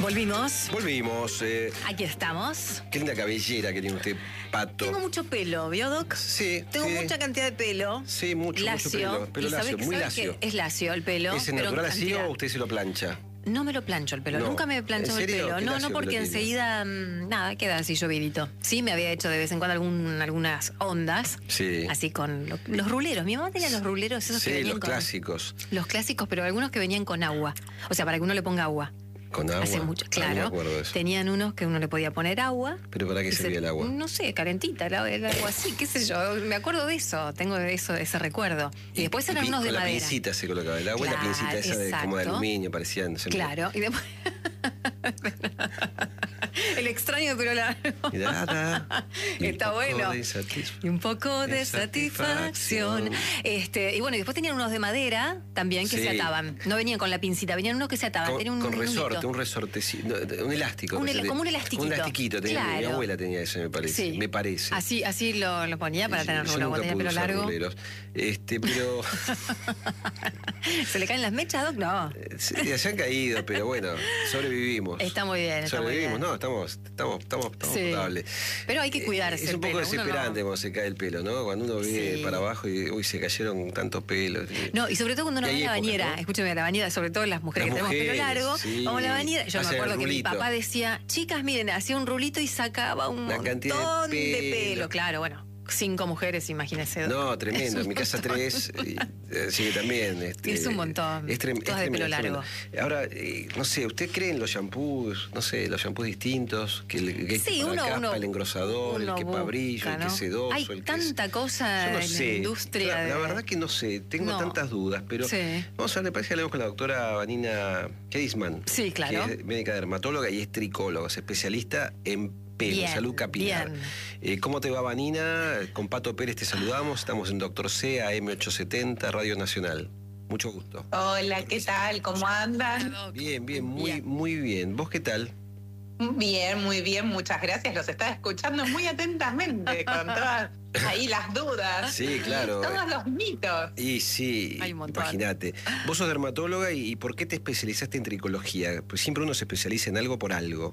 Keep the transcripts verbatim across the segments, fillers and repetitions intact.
Volvimos. Volvimos. Eh, Aquí estamos. Qué linda cabellera que tiene usted, Pato. Tengo mucho pelo, ¿vio, Doc? Sí. Tengo sí. mucha cantidad de pelo. Sí, mucho, lacio, mucho pelo. Pelo y lacio, sabe, muy sabe lacio. que es lacio el pelo. ¿Es pero natural en así cantidad. o usted se lo plancha? No me lo plancho el pelo, No. nunca me he planchado ¿En el serio? pelo. Qué No, lacio no, porque pelo tiene. enseguida, mmm, nada, queda así llovidito. Sí, me había hecho de vez en cuando algún, algunas ondas. Sí. Así con lo- los ruleros. Mi mamá tenía los ruleros esos que Sí, venían los con... clásicos. Los clásicos, pero algunos que venían con agua. O sea, para que uno le ponga agua. ¿Con agua? Hace mucho, Ah, claro. no me acuerdo de eso. Tenían unos que uno le podía poner agua. ¿Pero para qué y se- servía el agua? No sé, calentita, el agua, el agua así, qué sé yo. Me acuerdo de eso, tengo de eso, ese recuerdo. Y, después eran pi- unos de con la madera. pincita se colocaba el agua y la Claro, pincita esa de, como de exacto. aluminio, parecían. no sé, Claro, y después. El extraño de pelo largo. Y da, da, y un Está poco bueno. de satisf- Y un poco de, de satisfacción. satisfacción. Este, y bueno, y después tenían unos de madera también que Sí. se ataban. No venían con la pincita, venían unos que se ataban. Con, Tenían un, con un resorte, hilito. un resortecito, no, un elástico. Un que ela- se le- como un elastiquito. Un elastiquito, tenía, mi Claro. abuela tenía eso, me parece. Sí. Me parece. Así, así lo, lo ponía para Sí, tener yo rulo, nunca cuando tenía pude pelo usar largo. ruleros. Este, pero ¿Se le caen las mechas, Doc? No. sí, se han caído, pero bueno, sobrevivimos. Está muy bien, está muy Sobrevivimos, bien. no, estamos, estamos, estamos, estamos Sí. potables. Pero hay que cuidarse Es el un poco pelo, uno desesperante no- cuando se cae el pelo, ¿no? Cuando uno viene Sí. para abajo y uy, se cayeron tantos pelos. No, y sobre todo cuando uno Y va a hay la épocas, bañera, ¿no? escúcheme, a la bañera, sobre todo las mujeres Las que tenemos pelo mujeres, largo, sí. vamos a la bañera. Yo me Hacen el acuerdo que mi rulito. papá decía, chicas, miren, hacía un rulito y sacaba un Una cantidad de montón de pelo. pelo. Claro, bueno, cinco mujeres, imagínese. Doc. No, Es tremendo. un En mi casa montón. tres, y, eh, sí, también. Este, Es un montón. Es, trem- Todas es de pelo tremendo, largo. es tremendo. Ahora, eh, no sé, ¿usted cree en los shampoos? No sé, los shampoos distintos, que el que Sí, para uno, capa, uno- el engrosador, uno el que para brillo, busca, el que ¿no? sedoso, Hay el que es- tanta cosa Yo no en sé. la industria. La, la de- verdad que no sé, tengo No. tantas dudas, pero Sí. vamos a ver, me parece que hablamos con la doctora Vanina Kedisman. Sí, claro. Que es médica dermatóloga y es tricóloga, es especialista en pelo, Bien, salud capilar. bien. Eh, ¿Cómo te va, Vanina? Con Pato Pérez te saludamos, estamos en Doctor C, A M ochocientos setenta, Radio Nacional. Mucho gusto. Hola, ¿qué tal? ¿Cómo andan? Bien, bien, muy, Bien. muy bien. ¿Vos qué tal? Bien, muy bien, muchas gracias. Los estaba escuchando muy atentamente, con todas ahí las dudas. Sí, claro. Todos los mitos. Y sí, Hay un montón. imagínate. Vos sos dermatóloga y, y ¿por qué te especializaste en tricología? Pues siempre uno se especializa en algo por algo.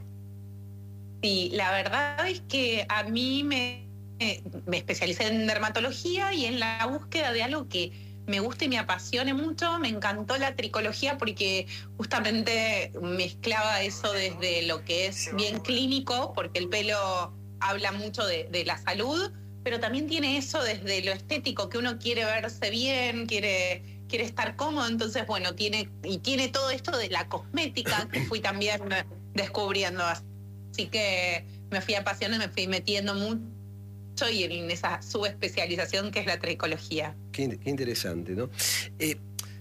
Sí, la verdad es que a mí me, me especialicé en dermatología y en la búsqueda de algo que me guste y me apasione mucho. Me encantó la tricología porque justamente mezclaba eso desde lo que es bien clínico, porque el pelo habla mucho de, de la salud, pero también tiene eso desde lo estético, que uno quiere verse bien, quiere, quiere estar cómodo. Entonces, bueno, tiene, y tiene todo esto de la cosmética que fui también descubriendo. Así que me fui apasionando, me fui metiendo mucho y en esa subespecialización que es la tricología. Qué, in- qué interesante, ¿no? Eh,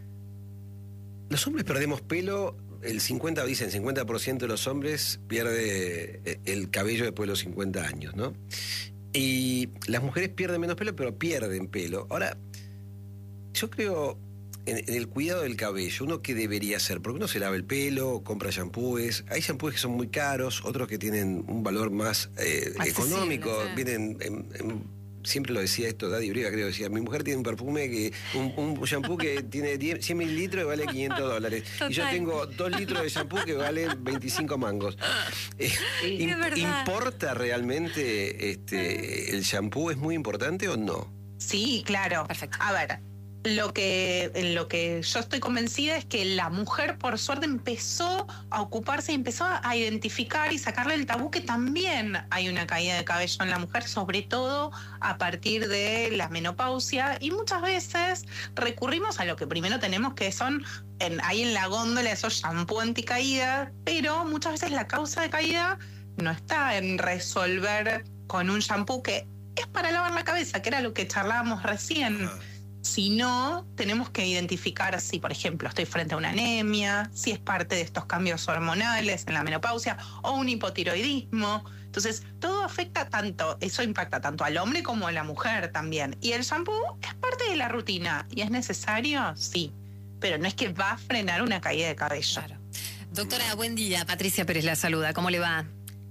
los hombres perdemos pelo, el cincuenta, dicen, cincuenta por ciento de los hombres pierde eh, el cabello después de los cincuenta años, ¿no? Y las mujeres pierden menos pelo, pero pierden pelo. Ahora, yo creo en, en el cuidado del cabello, ¿uno qué debería hacer? Porque uno se lava el pelo, compra shampoos, hay shampoos que son muy caros, otros que tienen un valor más eh, Accesible, económico, sí. vienen en- en- siempre lo decía esto, Daddy Briga creo, decía, mi mujer tiene un perfume, que un, un shampoo que tiene diez, cien mililitros y vale quinientos dólares. Y yo Total. tengo dos litros de shampoo que valen veinticinco mangos. Eh, Sí, im- es verdad. ¿Importa realmente este, el shampoo? ¿Es muy importante o no? Sí, claro. Perfecto. A ver, lo que, en lo que yo estoy convencida es que la mujer, por suerte, empezó a ocuparse y empezó a identificar y sacarle el tabú que también hay una caída de cabello en la mujer, sobre todo a partir de la menopausia. Y muchas veces recurrimos a lo que primero tenemos, que son en, ahí en la góndola esos shampoo anticaída, pero muchas veces la causa de caída no está en resolver con un shampoo que es para lavar la cabeza, que era lo que charlábamos recién. Si no, tenemos que identificar si, por ejemplo, estoy frente a una anemia, si es parte de estos cambios hormonales en la menopausia o un hipotiroidismo. Entonces, todo afecta tanto, eso impacta tanto al hombre como a la mujer también. Y el shampoo es parte de la rutina. ¿Y es necesario? Sí. Pero no es que va a frenar una caída de cabello. Claro. Doctora, buen día. Patricia Pérez la saluda. ¿Cómo le va?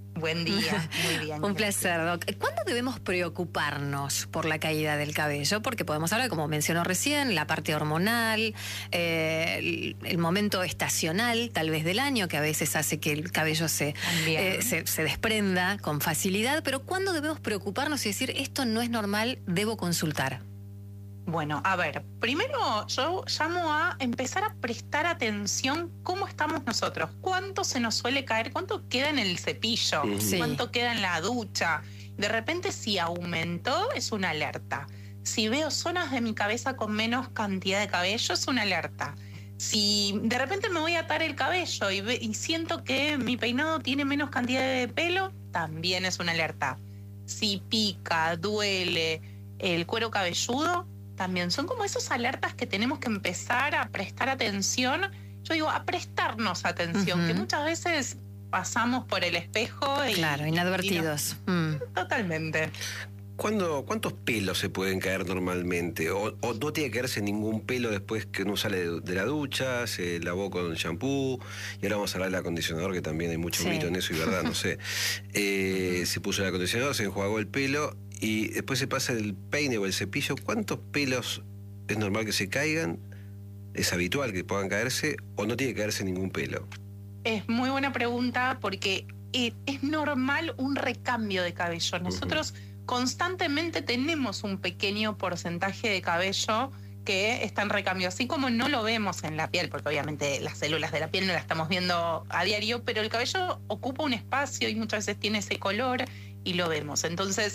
Buen día, muy bien. Un placer, Doc. ¿Cuándo debemos preocuparnos por la caída del cabello? Porque podemos hablar, como mencionó recién, la parte hormonal, eh, el, el momento estacional, tal vez del año, que a veces hace que el cabello se, eh, se, se desprenda con facilidad. Pero ¿cuándo debemos preocuparnos y decir, esto no es normal, debo consultar? Bueno, a ver, primero yo llamo a empezar a prestar atención cómo estamos nosotros, cuánto se nos suele caer, cuánto queda en el cepillo, Sí. cuánto queda en la ducha. De repente si aumentó es una alerta. Si veo zonas de mi cabeza con menos cantidad de cabello es una alerta. Si de repente me voy a atar el cabello y, ve, y siento que mi peinado tiene menos cantidad de pelo, también es una alerta. Si pica, duele el cuero cabelludo, también son como esos alertas que tenemos que empezar a prestar atención. Yo digo, a prestarnos atención, uh-huh. que muchas veces pasamos por el espejo y... Claro, inadvertidos. Y no, mm. Totalmente. ¿Cuándo, ¿Cuántos pelos se pueden caer normalmente? ¿O, o no tiene que caerse ningún pelo después que uno sale de, de la ducha, se lavó con shampoo? Y ahora vamos a hablar del acondicionador, que también hay mucho Sí. mito en eso y verdad, no sé. Eh, Uh-huh. Se puso el acondicionador, se enjuagó el pelo y después se pasa el peine o el cepillo. ¿Cuántos pelos es normal que se caigan? ¿Es habitual que puedan caerse o no tiene que caerse ningún pelo? Es muy buena pregunta porque eh, es normal un recambio de cabello. Nosotros uh-huh. constantemente tenemos un pequeño porcentaje de cabello que está en recambio, así como no lo vemos en la piel, porque obviamente las células de la piel no las estamos viendo a diario, pero el cabello ocupa un espacio y muchas veces tiene ese color y lo vemos. Entonces,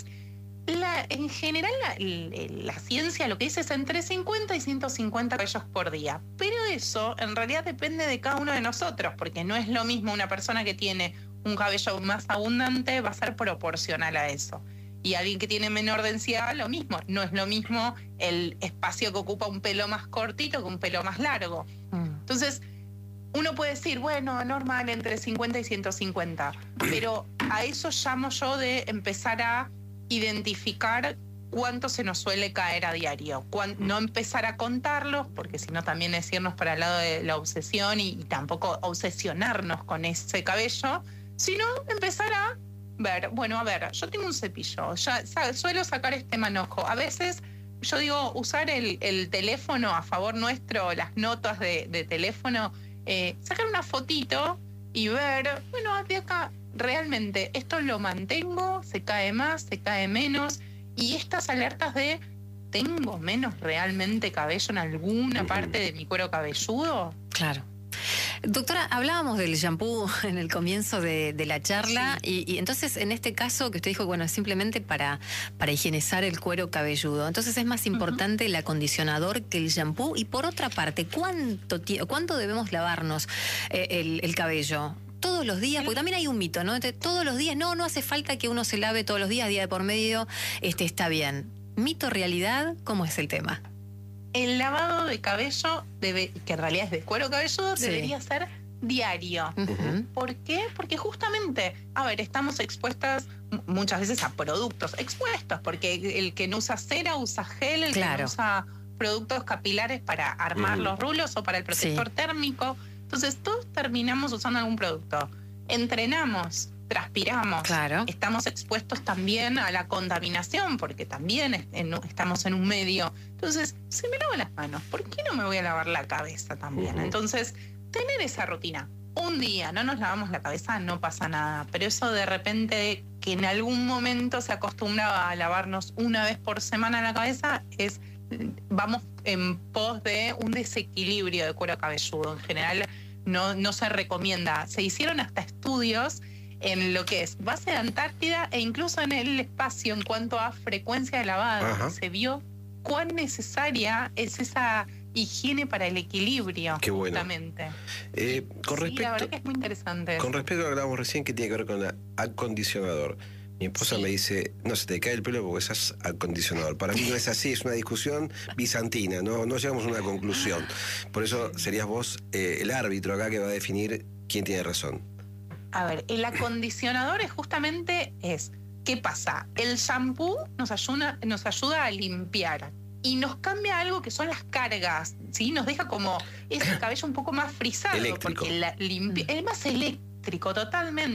La, en general la, la ciencia lo que dice es entre cincuenta y ciento cincuenta cabellos por día, pero eso en realidad depende de cada uno de nosotros, porque no es lo mismo una persona que tiene un cabello más abundante, va a ser proporcional a eso, y alguien que tiene menor densidad, lo mismo, no es lo mismo el espacio que ocupa un pelo más cortito que un pelo más largo. Mm. Entonces uno puede decir, bueno, normal entre cincuenta y ciento cincuenta, pero a eso llamo yo de empezar a identificar cuánto se nos suele caer a diario, Cuán, no empezar a contarlos, porque si no también es irnos para el lado de la obsesión y, y tampoco obsesionarnos con ese cabello, sino empezar a ver, bueno, a ver, yo tengo un cepillo, ya sabes, suelo sacar este manojo, a veces yo digo, usar el, el teléfono a favor nuestro, las notas de, de teléfono, eh, sacar una fotito y ver, bueno, de acá realmente esto lo mantengo, se cae más, se cae menos, y estas alertas de ¿tengo menos realmente cabello en alguna parte de mi cuero cabelludo? Claro. Doctora, hablábamos del shampoo en el comienzo de, de la charla, sí. y, y entonces en este caso que usted dijo, bueno, es simplemente para, para higienizar el cuero cabelludo, entonces es más importante uh-huh. el acondicionador que el shampoo. Y por otra parte, ¿cuánto, ¿cuánto debemos lavarnos eh, el, el cabello? Todos los días, porque también hay un mito, ¿no? Entonces, todos los días, no, no hace falta que uno se lave todos los días, día de por medio, este, está bien. Mito, realidad, ¿cómo es el tema? El lavado de cabello, debe, que en realidad es de cuero cabelludo, sí. debería ser diario. Uh-huh. ¿Por qué? Porque justamente, a ver, estamos expuestas muchas veces a productos expuestos, porque el que no usa cera usa gel, el claro. que no usa productos capilares para armar uh-huh. los rulos o para el protector sí. térmico. Entonces todos terminamos usando algún producto. Entrenamos, transpiramos, claro. estamos expuestos también a la contaminación, porque también es, en, estamos en un medio. Entonces, si me lavo las manos, ¿por qué no me voy a lavar la cabeza también? Uh-huh. Entonces, tener esa rutina. Un día no nos lavamos la cabeza, no pasa nada. Pero eso de repente, que en algún momento se acostumbraba a lavarnos una vez por semana la cabeza, es... vamos en pos de un desequilibrio de cuero cabelludo. En general no, no se recomienda. Se hicieron hasta estudios en lo que es base de Antártida e incluso en el espacio en cuanto a frecuencia de lavado. Ajá. Se vio cuán necesaria es esa higiene para el equilibrio. Qué bueno. Justamente. Eh, con sí, respecto, la verdad que es muy interesante. Con respecto a lo que hablábamos recién, que tiene que ver con el acondicionador. Mi esposa sí. me dice, no se te cae el pelo porque estás acondicionador. Para mí no es así, es una discusión bizantina, no, no llegamos a una conclusión. Por eso serías vos eh, el árbitro acá que va a definir quién tiene razón. A ver, el acondicionador es justamente es, ¿qué pasa? El shampoo nos ayuda, nos ayuda a limpiar y nos cambia algo que son las cargas, ¿sí? Nos deja como ese cabello un poco más frisado. Eléctrico. Porque la limpia, es más eléctrico totalmente.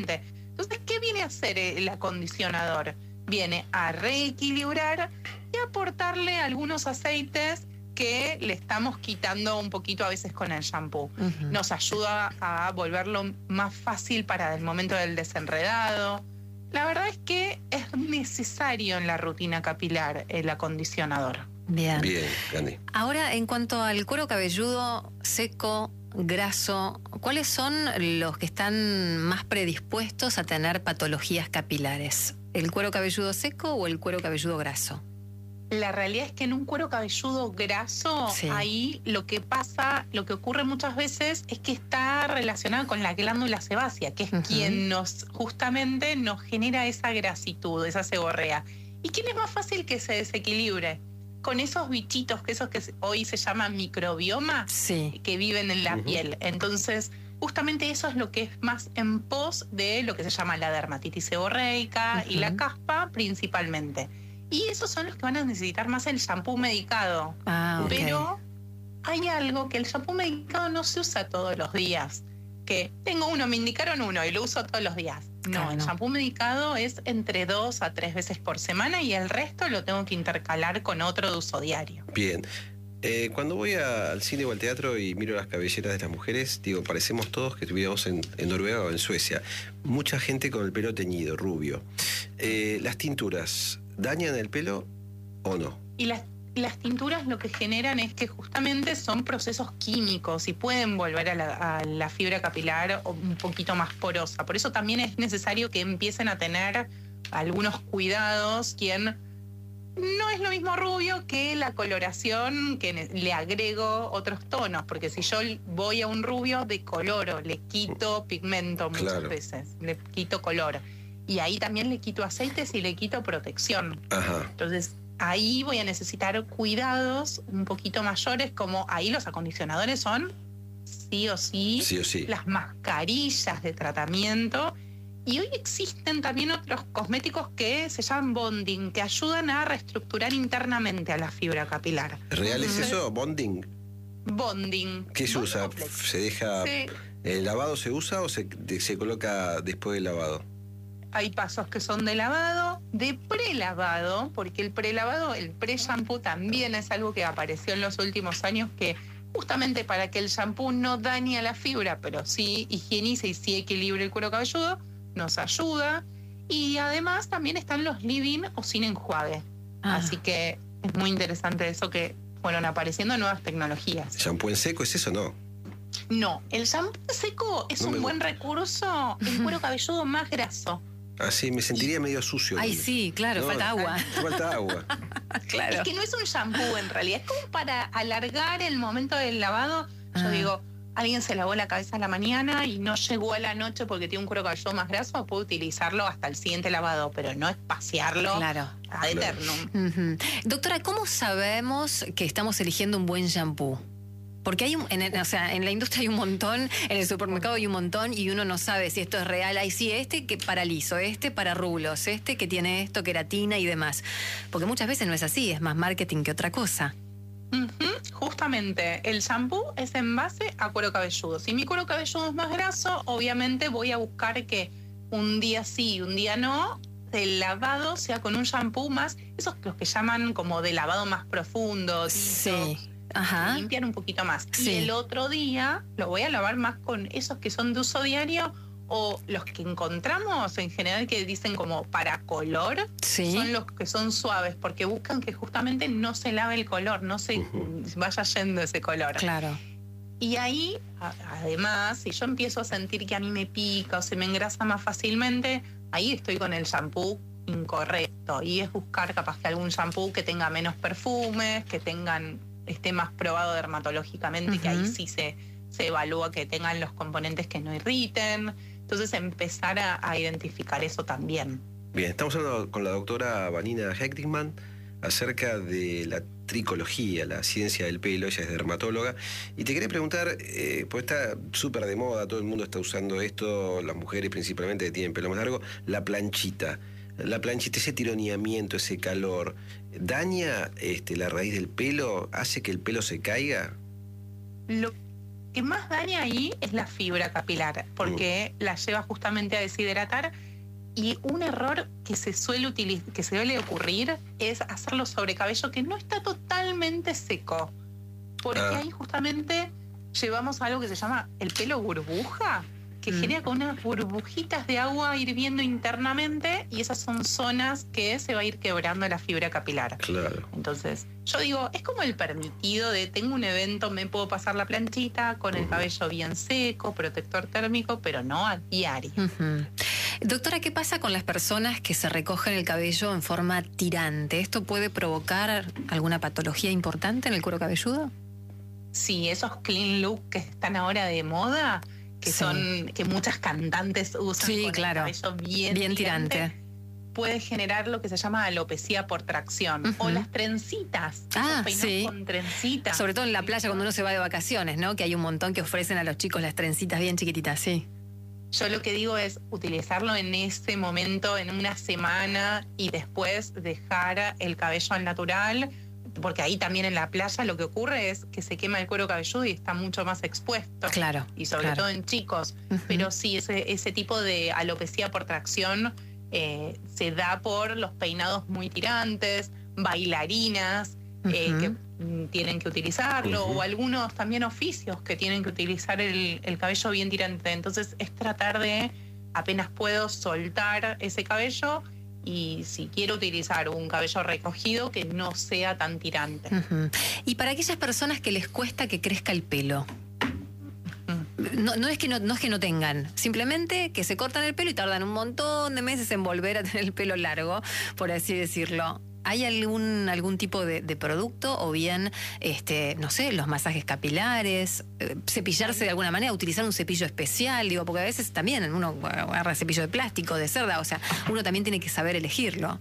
Entonces, ¿qué viene a hacer el acondicionador? Viene a reequilibrar y aportarle algunos aceites que le estamos quitando un poquito a veces con el shampoo. Uh-huh. Nos ayuda a volverlo más fácil para el momento del desenredado. La verdad es que es necesario en la rutina capilar el acondicionador. Bien. Bien, Candy. Ahora, en cuanto al cuero cabelludo seco, graso, ¿cuáles son los que están más predispuestos a tener patologías capilares? ¿El cuero cabelludo seco o el cuero cabelludo graso? La realidad es que en un cuero cabelludo graso, sí. ahí lo que pasa, lo que ocurre muchas veces es que está relacionado con la glándula sebácea, que es uh-huh. quien nos, justamente nos genera esa grasitud, esa seborrea. ¿Y quién es más fácil que se desequilibre? Con esos bichitos, que esos que hoy se llaman microbioma, sí. que viven en la uh-huh. piel. Entonces, justamente eso es lo que es más en pos de lo que se llama la dermatitis seborreica uh-huh. y la caspa principalmente. Y esos son los que van a necesitar más el shampoo medicado. Ah, okay. Pero hay algo que el shampoo medicado no se usa todos los días. Que tengo uno, me indicaron uno y lo uso todos los días. No, claro, el no. shampoo medicado es entre dos a tres veces por semana y el resto lo tengo que intercalar con otro de uso diario. Bien. Eh, cuando voy a, al cine o al teatro y miro las cabelleras de las mujeres, digo, parecemos todos que estuviéramos en, en Noruega o en Suecia. Mucha gente con el pelo teñido, rubio. Eh, las tinturas, ¿dañan el pelo o no? Y las, las tinturas lo que generan es que justamente son procesos químicos y pueden volver a la, a la fibra capilar un poquito más porosa. Por eso también es necesario que empiecen a tener algunos cuidados quien... No es lo mismo rubio que la coloración, que le agrego otros tonos, porque si yo voy a un rubio, decoloro, le quito pigmento muchas claro. veces, le quito color. Y ahí también le quito aceites y le quito protección. Ajá. Entonces, ahí voy a necesitar cuidados un poquito mayores, como ahí los acondicionadores son sí o sí, sí o sí. las mascarillas de tratamiento. Y hoy existen también otros cosméticos que se llaman bonding, que ayudan a reestructurar internamente a la fibra capilar. ¿Real es eso? ¿Bonding? Bonding. ¿Qué se usa? ¿Se deja... Sí. ¿El lavado se usa o se, se coloca después del lavado? Hay pasos que son de lavado, de prelavado, porque el prelavado, el pre-shampoo también es algo que apareció en los últimos años que justamente para que el shampoo no dañe a la fibra, pero sí higienice y sí equilibre el cuero cabelludo, nos ayuda. Y además también están los leave-in o sin enjuague. Ah. Así que es muy interesante eso que fueron apareciendo nuevas tecnologías. ¿Shampoo en seco es eso, no? No, el shampoo en seco es no un buen recurso, el cuero cabelludo más graso. Ah, sí, me sentiría medio sucio. Ay, sí, claro, no, falta agua. Falta agua. Claro. Es que no es un shampoo en realidad, es como para alargar el momento del lavado. Yo ah. digo, alguien se lavó la cabeza a la mañana y no llegó a la noche porque tiene un cuero cabelludo más graso, puede utilizarlo hasta el siguiente lavado, pero no espaciarlo claro. ad eternum. Uh-huh. Doctora, ¿cómo sabemos que estamos eligiendo un buen shampoo? Porque hay un, en, o sea, en la industria hay un montón, en el supermercado hay un montón y uno no sabe si esto es real. Hay sí, este que para liso, este para rulos, este que tiene esto, queratina y demás. Porque muchas veces no es así, es más marketing que otra cosa. Uh-huh. Justamente, el shampoo es en base a cuero cabelludo. Si mi cuero cabelludo es más graso, obviamente voy a buscar que un día sí y un día no, el lavado sea con un shampoo más, esos los que llaman como de lavado más profundo. Sí. Ajá. Limpiar un poquito más. Sí. Y el otro día lo voy a lavar más con esos que son de uso diario o los que encontramos en general que dicen como para color. Sí. Son los que son suaves porque buscan que justamente no se lave el color, no se uh-huh. vaya yendo ese color. Claro. Y ahí, a- además, si yo empiezo a sentir que a mí me pica o se me engrasa más fácilmente, ahí estoy con el shampoo incorrecto. Y es buscar capaz que algún shampoo que tenga menos perfumes, que tengan esté más probado dermatológicamente, uh-huh. que ahí sí se, se evalúa que tengan los componentes que no irriten. Entonces empezar a, a identificar eso también. Bien, estamos hablando con la doctora Vanina Hechtingman acerca de la tricología, la ciencia del pelo. Ella es dermatóloga. Y te quería preguntar, eh, pues está súper de moda, todo el mundo está usando esto, las mujeres principalmente que tienen pelo más largo, la planchita. La planchita, ese tironeamiento, ese calor, ¿daña este, la raíz del pelo? ¿Hace que el pelo se caiga? Lo, que más daña ahí es la fibra capilar, porque uh. la lleva justamente a deshidratar. Y un error que se suele utiliz- que se suele ocurrir es hacerlo sobre cabello que no está totalmente seco. Porque ah. ahí justamente llevamos algo que se llama el pelo burbuja, que mm. genera con unas burbujitas de agua hirviendo internamente, y esas son zonas que se va a ir quebrando la fibra capilar. Claro. Entonces, yo digo, es como el permitido de tengo un evento, me puedo pasar la planchita con el cabello bien seco, protector térmico, pero no a diario. Uh-huh. Doctora, ¿qué pasa con las personas que se recogen el cabello en forma tirante? ¿Esto puede provocar alguna patología importante en el cuero cabelludo? Sí, esos clean look que están ahora de moda, que sí. son que muchas cantantes usan sí, con claro. el cabello bien, bien tirante, tirante, puede generar lo que se llama alopecia por tracción. Uh-huh. O las trencitas. Ah, sí. Con trencitas. Sobre todo en la playa cuando uno se va de vacaciones, ¿no? Que hay un montón que ofrecen a los chicos las trencitas bien chiquititas, sí. Yo lo que digo es utilizarlo en ese momento, en una semana, y después dejar el cabello al natural, porque ahí también en la playa lo que ocurre es que se quema el cuero cabelludo y está mucho más expuesto. Claro. Y sobre claro. todo en chicos. Uh-huh. Pero sí, ese, ese tipo de alopecia por tracción eh, se da por los peinados muy tirantes, bailarinas, uh-huh. eh, que tienen que utilizarlo, uh-huh. o algunos también oficios que tienen que utilizar el, el cabello bien tirante. Entonces es tratar de, apenas puedo, soltar ese cabello, y si quiero utilizar un cabello recogido, que no sea tan tirante. Uh-huh. Y para aquellas personas que les cuesta que crezca el pelo, uh-huh. no, no, es que no, no es que no tengan, simplemente que se cortan el pelo y tardan un montón de meses en volver a tener el pelo largo, por así decirlo. ¿Hay algún algún tipo de, de producto, o bien, este, no sé, los masajes capilares, eh, cepillarse de alguna manera, utilizar un cepillo especial? Digo, porque a veces también uno agarra cepillo de plástico, de cerda, o sea, uno también tiene que saber elegirlo.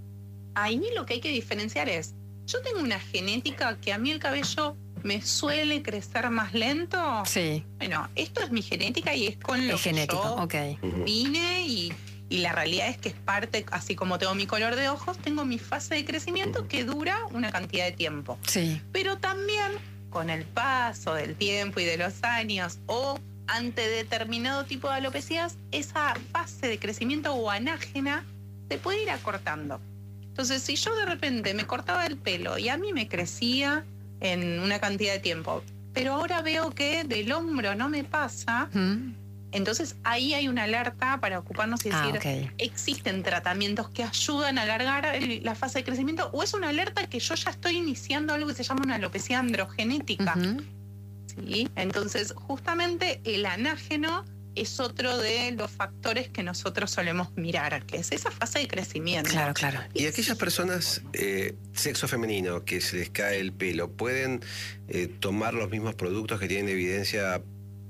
Ahí lo que hay que diferenciar es, yo tengo una genética que a mí el cabello me suele crecer más lento. Sí. Bueno, esto es mi genética y es con lo es que genético, yo okay. vine y... Y la realidad es que es parte, así como tengo mi color de ojos, tengo mi fase de crecimiento que dura una cantidad de tiempo. Sí. Pero también con el paso del tiempo y de los años, o ante determinado tipo de alopecias, esa fase de crecimiento o anágena se puede ir acortando. Entonces, si yo de repente me cortaba el pelo y a mí me crecía en una cantidad de tiempo, pero ahora veo que del hombro no me pasa... ¿Mm? Entonces ahí hay una alerta para ocuparnos y decir, ah, okay. existen tratamientos que ayudan a alargar el, la fase de crecimiento, o es una alerta que yo ya estoy iniciando algo que se llama una alopecia androgenética. Uh-huh. ¿Sí? Entonces justamente el anágeno es otro de los factores que nosotros solemos mirar, que es esa fase de crecimiento. Claro, claro. Y aquellas personas, eh, sexo femenino, que se les cae el pelo, ¿pueden eh, tomar los mismos productos que tienen evidencia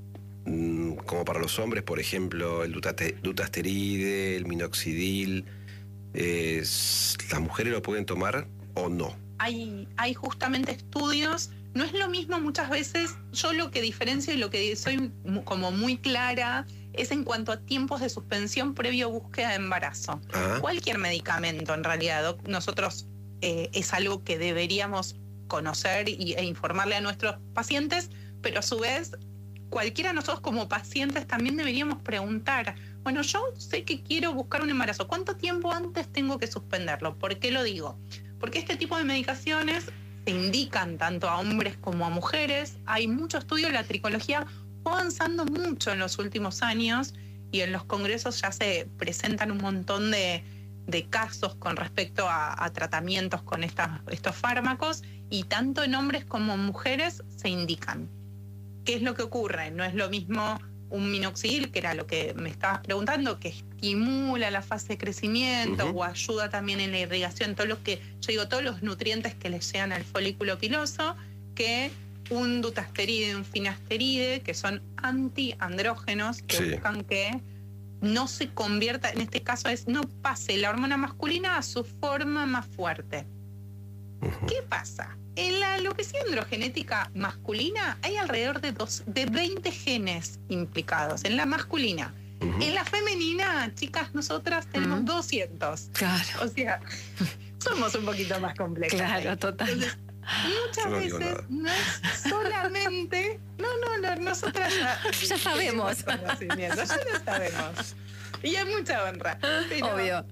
como para los hombres, por ejemplo, el dutate, dutasteride, el minoxidil? Eh, ¿Las mujeres lo pueden tomar o no? Hay, hay justamente estudios, no es lo mismo muchas veces, yo lo que diferencio y lo que soy como muy clara es en cuanto a tiempos de suspensión previo a búsqueda de embarazo. Ajá. Cualquier medicamento, en realidad, nosotros eh, es algo que deberíamos conocer y, e informarle a nuestros pacientes, pero a su vez cualquiera de nosotros como pacientes también deberíamos preguntar, bueno, yo sé que quiero buscar un embarazo, ¿cuánto tiempo antes tengo que suspenderlo? ¿Por qué lo digo? Porque este tipo de medicaciones se indican tanto a hombres como a mujeres. Hay mucho estudio, la tricología fue avanzando mucho en los últimos años y en los congresos ya se presentan un montón de, de casos con respecto a, a tratamientos con estas, estos fármacos, y tanto en hombres como en mujeres se indican. ¿Qué es lo que ocurre? No es lo mismo un minoxidil, que era lo que me estabas preguntando, que estimula la fase de crecimiento, uh-huh. o ayuda también en la irrigación, todo lo que, yo digo, todos los nutrientes que le llegan al folículo piloso, que un dutasteride y un finasteride, que son antiandrógenos, que sí. buscan que no se convierta, en este caso es no pase la hormona masculina a su forma más fuerte. Uh-huh. ¿Qué pasa? En la alopecia androgenética masculina hay alrededor de, dos, de veinte genes implicados, en la masculina. Uh-huh. En la femenina, chicas, nosotras tenemos uh-huh. doscientos. Claro. O sea, somos un poquito más complejos. Claro, ahí. total. Entonces, muchas Yo no veces digo nada. no es solamente... No, no, no, nosotras ya... Ya sabemos. tenemos conocimiento, ya lo sabemos. Y hay mucha honra. Pero Obvio.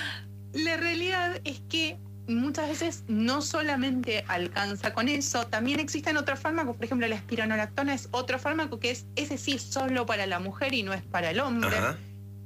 la realidad es que muchas veces no solamente alcanza con eso, también existen otros fármacos, por ejemplo la espironolactona es otro fármaco que es, ese sí, es solo para la mujer y no es para el hombre. Ajá.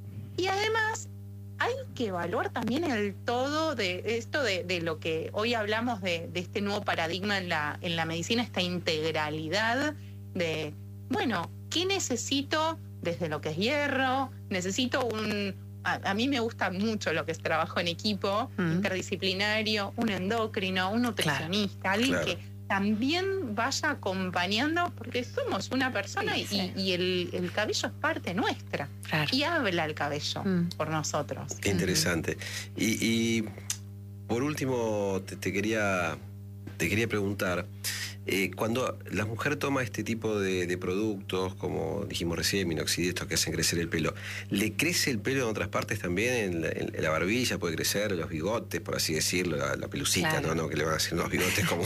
Y además hay que evaluar también el todo de esto de, de lo que hoy hablamos de, de este nuevo paradigma en la, en la medicina, esta integralidad de, bueno, ¿qué necesito desde lo que es hierro? Necesito un... A, a mí me gusta mucho lo que es trabajo en equipo, Mm. interdisciplinario, un endocrino, un nutricionista, alguien Claro. que también vaya acompañando, porque somos una persona Sí, y, sí. y el, el cabello es parte nuestra. Claro. Y habla el cabello Mm. por nosotros. Qué interesante. Y, y por último, te, te quería te quería preguntar, eh, cuando la mujer toma este tipo de, de productos, como dijimos recién, minoxidil, estos que hacen crecer el pelo, ¿le crece el pelo en otras partes también? En la, en la barbilla puede crecer, los bigotes, por así decirlo, la, la pelucita, Claro. ¿no? ¿no? Que le van a hacer unos bigotes como,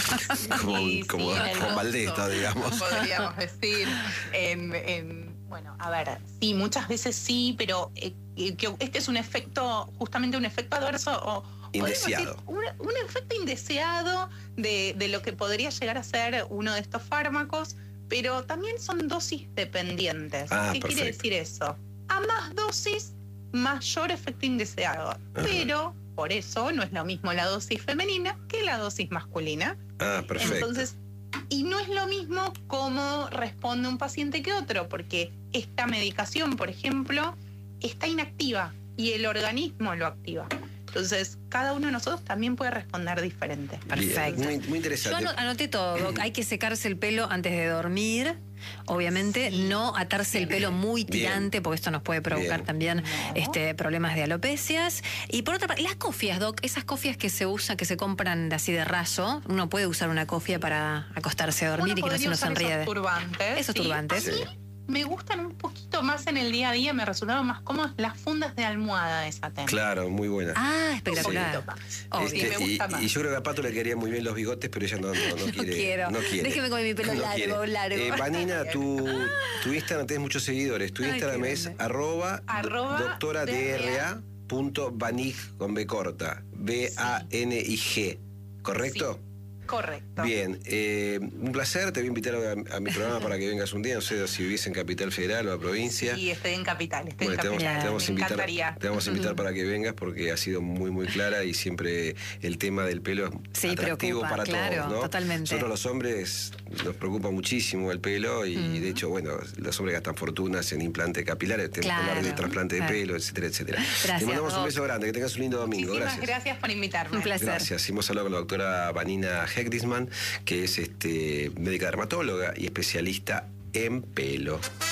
como, Sí, como, sí, en el como dorso, Valdesta, digamos. Podríamos decir. En, en- bueno, a ver, sí, muchas veces sí, pero eh, eh, que este es un efecto, justamente un efecto adverso o podemos Indeseado. decir, un, un efecto indeseado de, de lo que podría llegar a ser uno de estos fármacos, pero también son dosis dependientes. Ah, ¿Qué quiere perfecto. decir eso? A más dosis, mayor efecto indeseado. Pero por eso no es lo mismo la dosis femenina que la dosis masculina. Ah, perfecto. Entonces, y no es lo mismo cómo responde un paciente que otro, porque esta medicación, por ejemplo, está inactiva y el organismo lo activa. Entonces, cada uno de nosotros también puede responder diferente. Perfecto. Bien, muy, muy Yo interesante. ano- anoté todo, Doc. Hay que secarse el pelo antes de dormir. Obviamente, Sí. no atarse el pelo muy Bien. tirante, porque esto nos puede provocar Bien. también No. este, problemas de alopecias. Y por otra parte, las cofias, Doc, esas cofias que se usan, que se compran así de raso, uno puede usar una cofia para acostarse a dormir Uno y que no se podría nos usar enrede. esos turbantes. Esos ¿sí? turbantes. A mí Sí. me gustan un poquito más en el día a día, me resultaron más cómodas las fundas de almohada de satén. Claro, muy buena. Ah, Un espectacular. poquito más. Obvio. Sí, me Este, y, gusta más. y yo creo que a Pato le quedarían muy bien los bigotes, pero ella no, no, no quiere. No quiero. No quiere. Déjeme con mi pelo largo, quiere. largo. Eh, Vanina, tu, tu Instagram tenés muchos seguidores. Tu Ay, Instagram qué es grande. arroba, Arroba doctora D R A punto banig con B corta. B A N I G. ¿Correcto? Correcto. Bien, eh, un placer, te voy a invitar a, a mi programa para que vengas un día, no sé si vivís en Capital Federal o a provincia. Sí, estoy en Capital, estoy Bueno, en te vamos, Capital. te vamos a me invitar, encantaría. te vamos a invitar para que vengas porque ha sido muy muy clara y siempre el tema del pelo es Sí, atractivo preocupa, para claro, todos, ¿no? totalmente. Nosotros los hombres nos preocupa muchísimo el pelo y Mm. de hecho, bueno, los hombres gastan fortunas en implantes capilares, tenemos que hablar de Claro, trasplante de claro. pelo, etcétera, etcétera. Gracias, Te mandamos un Doc. beso grande, que tengas un lindo domingo. Muchísimas Gracias. gracias por invitarme. Un placer. Gracias. Hemos hablado con la doctora Vanina Hegdisman, que es este, médica dermatóloga y especialista en pelo.